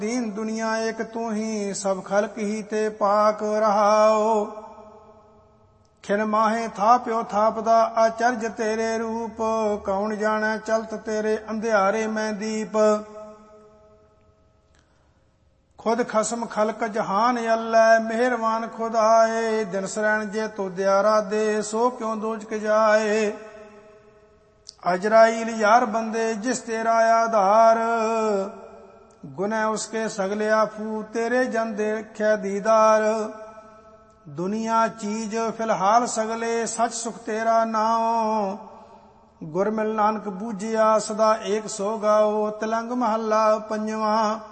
दीन दुनिया एक तू ही सब खलक ही ते पाक रहाओ। खिन माहे थाप्यो थापदा आचर्ज तेरे रूप, कौन जाने चलत तेरे अंधियारे में दीप। खुद खसम खलक जहान अल्लै, मेहरबान खुद आए। दिन सरैण जे तू दयारा दे, सो क्यों दोजक जाए। अजराइल यार बंदे जिस तेरा आधार, गुनह उसके सगले आफू तेरे जन देखै दीदार। दुनिया चीज फिलहाल सगले, सच सुख तेरा नाम। गुरमिल नानक बूझिया सदा एक सो गाओ, तिलंग महला पंजवा।